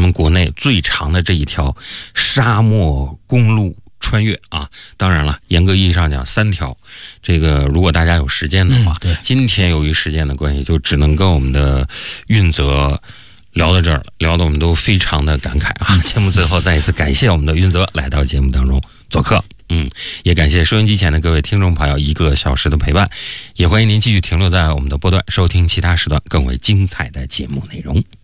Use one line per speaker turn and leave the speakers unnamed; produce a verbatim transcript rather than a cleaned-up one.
们国内最长的这一条沙漠公路穿越啊。当然了，严格意义上讲三条，这个如果大家有时间的话，
嗯、
今天由于时间的关系，就只能跟我们的运泽聊到这儿了，聊得我们都非常的感慨啊。节目最后再一次感谢我们的运泽来到节目当中做客，嗯，也感谢收音机前的各位听众朋友一个小时的陪伴，也欢迎您继续停留在我们的波段，收听其他时段更为精彩的节目内容。